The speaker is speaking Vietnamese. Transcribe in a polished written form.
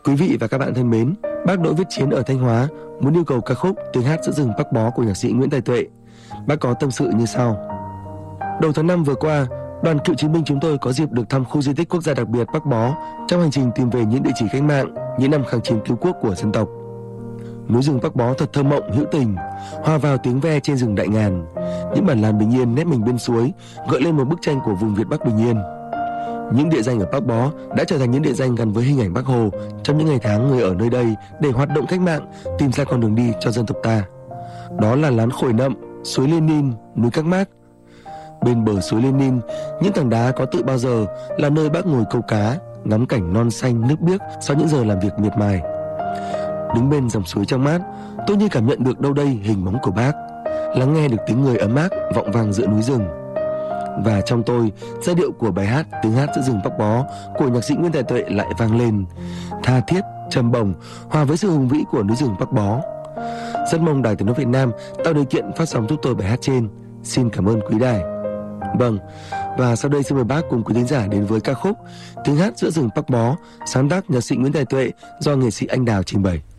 Quý vị và các bạn thân mến, bác Đỗ Viết Chiến ở Thanh Hóa muốn yêu cầu ca khúc Tiếng hát giữa rừng Bắc Bó của nhạc sĩ Nguyễn Tài Tuệ. Bác có tâm sự như sau. Đầu tháng 5 vừa qua, đoàn cựu chiến binh chúng tôi có dịp được thăm khu di tích quốc gia đặc biệt Bắc Bó trong hành trình tìm về những địa chỉ cách mạng, những năm kháng chiến cứu quốc của dân tộc. Núi rừng Bắc Bó thật thơ mộng hữu tình, hòa vào tiếng ve trên rừng đại ngàn. Những bản làn bình yên nép mình bên suối gợi lên một bức tranh của vùng Việt Bắc bình yên. Những địa danh ở Bắc Bó đã trở thành những địa danh gắn với hình ảnh Bác Hồ trong những ngày tháng người ở nơi đây để hoạt động cách mạng, tìm ra con đường đi cho dân tộc ta. Đó là lán Khổi Nậm, suối Lenin, núi Các Mác. Bên bờ suối Lenin, những tảng đá có tự bao giờ là nơi Bác ngồi câu cá, ngắm cảnh non xanh nước biếc sau những giờ làm việc miệt mài. Đứng bên dòng suối trong mát, tôi như cảm nhận được đâu đây hình bóng của Bác, lắng nghe được tiếng người ấm áp vọng vang giữa núi rừng. Và trong tôi, giai điệu của bài hát Tiếng hát giữa rừng Bắc Bó của nhạc sĩ Nguyễn Tài Tuệ lại vang lên, tha thiết, trầm bổng, hòa với sự hùng vĩ của núi rừng Bắc Bó. Rất mong Đài Tiếng nói Việt Nam tạo điều kiện phát sóng giúp tôi bài hát trên. Xin cảm ơn quý đài. Vâng, và sau đây xin mời bác cùng quý thính giả đến với ca khúc Tiếng hát giữa rừng Bắc Bó, sáng tác nhạc sĩ Nguyễn Tài Tuệ do nghệ sĩ Anh Đào trình bày.